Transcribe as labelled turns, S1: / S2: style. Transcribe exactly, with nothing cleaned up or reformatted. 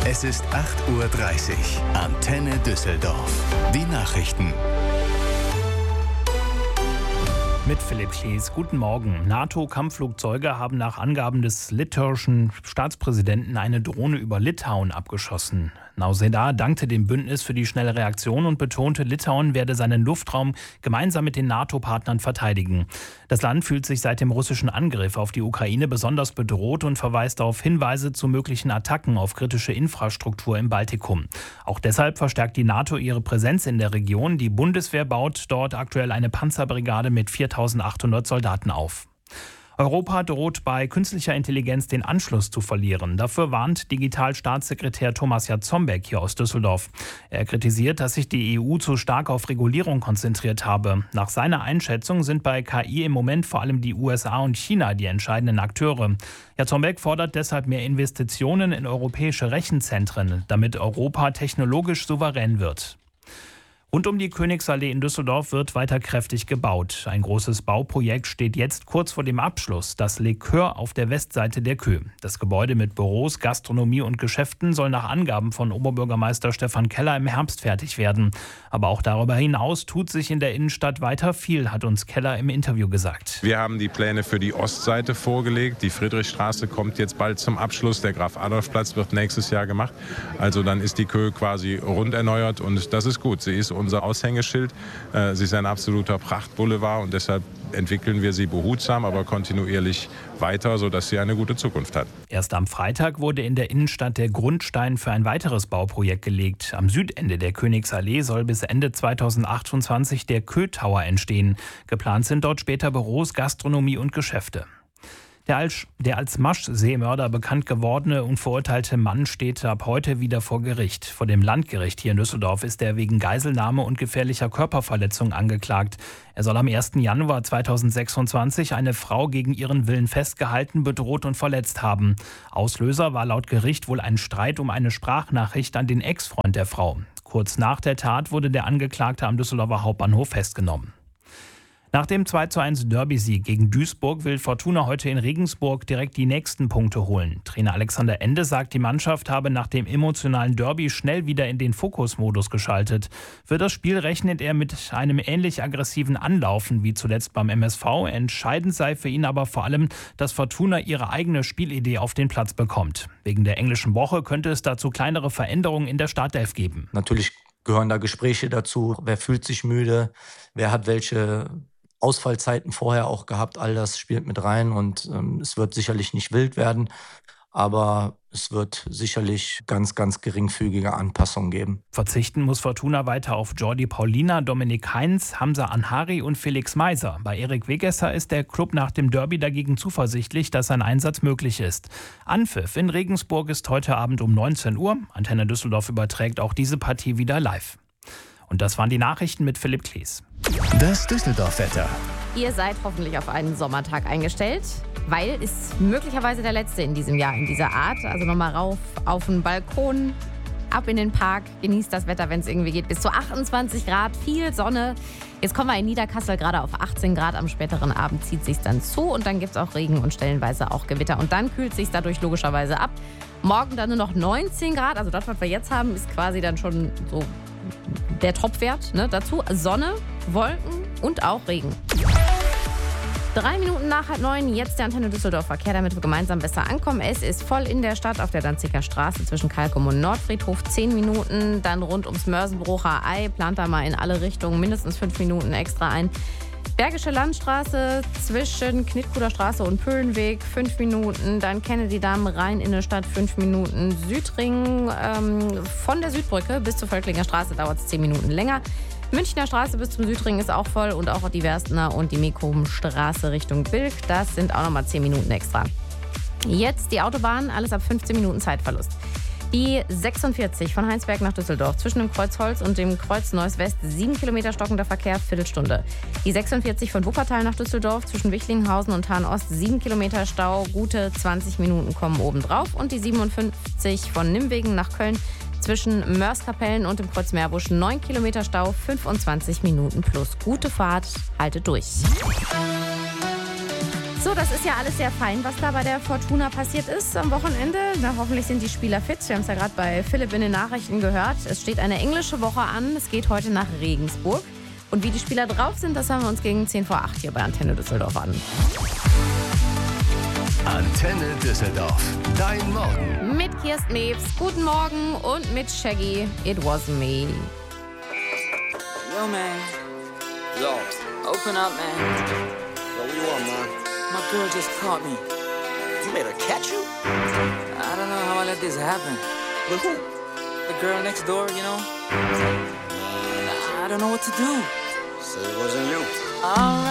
S1: Es ist acht Uhr dreißig. Antenne Düsseldorf. Die Nachrichten.
S2: Mit Philipp Klees. Guten Morgen. NATO-Kampfflugzeuge haben nach Angaben des litauischen Staatspräsidenten eine Drohne über Litauen abgeschossen. Nausėda dankte dem Bündnis für die schnelle Reaktion und betonte, Litauen werde seinen Luftraum gemeinsam mit den NATO-Partnern verteidigen. Das Land fühlt sich seit dem russischen Angriff auf die Ukraine besonders bedroht und verweist auf Hinweise zu möglichen Attacken auf kritische Infrastruktur im Baltikum. Auch deshalb verstärkt die NATO ihre Präsenz in der Region. Die Bundeswehr baut dort aktuell eine Panzerbrigade mit viertausendachthundert Soldaten auf. Europa droht bei künstlicher Intelligenz den Anschluss zu verlieren. Dafür warnt Digitalstaatssekretär Thomas Jarzombeck hier aus Düsseldorf. Er kritisiert, dass sich die E U zu stark auf Regulierung konzentriert habe. Nach seiner Einschätzung sind bei K I im Moment vor allem die U S A und China die entscheidenden Akteure. Jarzombeck fordert deshalb mehr Investitionen in europäische Rechenzentren, damit Europa technologisch souverän wird. Rund um die Königsallee in Düsseldorf wird weiter kräftig gebaut. Ein großes Bauprojekt steht jetzt kurz vor dem Abschluss, das Le Coeur auf der Westseite der Kö. Das Gebäude mit Büros, Gastronomie und Geschäften soll nach Angaben von Oberbürgermeister Stefan Keller im Herbst fertig werden. Aber auch darüber hinaus tut sich in der Innenstadt weiter viel, hat uns Keller im Interview gesagt.
S3: Wir haben die Pläne für die Ostseite vorgelegt. Die Friedrichstraße kommt jetzt bald zum Abschluss. Der Graf-Adolf-Platz wird nächstes Jahr gemacht. Also dann ist die Kö quasi rund erneuert und das ist gut. Sie ist unser Aushängeschild. Sie ist ein absoluter Prachtboulevard und deshalb entwickeln wir sie behutsam, aber kontinuierlich weiter, sodass sie eine gute Zukunft hat.
S2: Erst am Freitag wurde in der Innenstadt der Grundstein für ein weiteres Bauprojekt gelegt. Am Südende der Königsallee soll bis Ende zweitausendachtundzwanzig der Kö Tower entstehen. Geplant sind dort später Büros, Gastronomie und Geschäfte. Der als, der als Maschsee-Mörder bekannt gewordene und verurteilte Mann steht ab heute wieder vor Gericht. Vor dem Landgericht hier in Düsseldorf ist er wegen Geiselnahme und gefährlicher Körperverletzung angeklagt. Er soll am ersten Januar zweitausendsechsundzwanzig eine Frau gegen ihren Willen festgehalten, bedroht und verletzt haben. Auslöser war laut Gericht wohl ein Streit um eine Sprachnachricht an den Ex-Freund der Frau. Kurz nach der Tat wurde der Angeklagte am Düsseldorfer Hauptbahnhof festgenommen. Nach dem zwei zu eins Derby-Sieg gegen Duisburg will Fortuna heute in Regensburg direkt die nächsten Punkte holen. Trainer Alexander Ende sagt, die Mannschaft habe nach dem emotionalen Derby schnell wieder in den Fokusmodus geschaltet. Für das Spiel rechnet er mit einem ähnlich aggressiven Anlaufen wie zuletzt beim M S V. Entscheidend sei für ihn aber vor allem, dass Fortuna ihre eigene Spielidee auf den Platz bekommt. Wegen der englischen Woche könnte es dazu kleinere Veränderungen in der Startelf geben.
S4: Natürlich gehören da Gespräche dazu. Wer fühlt sich müde? Wer hat welche Ausfallzeiten vorher auch gehabt, all das spielt mit rein und ähm, es wird sicherlich nicht wild werden, aber es wird sicherlich ganz, ganz geringfügige Anpassungen geben.
S2: Verzichten muss Fortuna weiter auf Jordi Paulina, Dominik Heinz, Hamza Anhari und Felix Meiser. Bei Erik Wegesser ist der Klub nach dem Derby dagegen zuversichtlich, dass ein Einsatz möglich ist. Anpfiff in Regensburg ist heute Abend um neunzehn Uhr. Antenne Düsseldorf überträgt auch diese Partie wieder live. Und das waren die Nachrichten mit Philipp Klees.
S1: Das Düsseldorf-Wetter.
S5: Ihr seid hoffentlich auf einen Sommertag eingestellt, weil es möglicherweise der letzte in diesem Jahr in dieser Art. Also nochmal rauf auf den Balkon, ab in den Park, genießt das Wetter, wenn es irgendwie geht. Bis zu achtundzwanzig Grad, viel Sonne. Jetzt kommen wir in Niederkassel gerade auf achtzehn Grad. Am späteren Abend zieht es sich dann zu und dann gibt es auch Regen und stellenweise auch Gewitter. Und dann kühlt es sich dadurch logischerweise ab. Morgen dann nur noch neunzehn Grad. Also das, was wir jetzt haben, ist quasi dann schon so der Topwert, ne? Dazu Sonne, Wolken und auch Regen. Drei Minuten nach halb neun, jetzt der Antenne Düsseldorf Verkehr, damit wir gemeinsam besser ankommen. Es ist voll in der Stadt auf der Danziger Straße zwischen Kalkum und Nordfriedhof. Zehn Minuten, dann rund ums Mörsenbrucher Ei. Plant da mal in alle Richtungen mindestens fünf Minuten extra ein. Bergische Landstraße zwischen Knittkuder Straße und Pöhlenweg, fünf Minuten. Dann Kennedy-Damm rein in der Stadt, fünf Minuten. Südring ähm, von der Südbrücke bis zur Völklinger Straße dauert es zehn Minuten länger. Münchner Straße bis zum Südring ist auch voll und auch die Werstener und die Mekobenstraße Richtung Bilk. Das sind auch nochmal zehn Minuten extra. Jetzt die Autobahn, alles ab fünfzehn Minuten Zeitverlust. Die sechsundvierzig von Heinsberg nach Düsseldorf zwischen dem Kreuz Holz und dem Kreuz Neuss West, sieben Kilometer stockender Verkehr, Viertelstunde. Die sechsundvierzig von Wuppertal nach Düsseldorf zwischen Wichlinghausen und Hahn Ost, sieben Kilometer Stau, gute zwanzig Minuten kommen obendrauf. Und die siebenundfünfzig von Nimwegen nach Köln zwischen Mörs-Kapellen und dem Kreuz Meerbusch, neun Kilometer Stau, fünfundzwanzig Minuten plus. Gute Fahrt, haltet durch. So, das ist ja alles sehr fein, was da bei der Fortuna passiert ist am Wochenende. Na, hoffentlich sind die Spieler fit. Wir haben es ja gerade bei Philipp in den Nachrichten gehört. Es steht eine englische Woche an. Es geht heute nach Regensburg. Und wie die Spieler drauf sind, das hören wir uns gegen zehn vor acht hier bei Antenne Düsseldorf an.
S1: Antenne Düsseldorf. Dein Morgen.
S5: Mit Kirsten Mewes, guten Morgen, und mit Shaggy, It Wasn't Me.
S6: Yo, man. Yo, open up, man.
S7: Yo, what you want, man?
S6: My girl just caught me.
S7: You made her catch you?
S6: I don't know how I let this happen.
S7: With who?
S6: The girl next door, you know? I don't know what to do.
S7: Say it wasn't you.
S6: All right.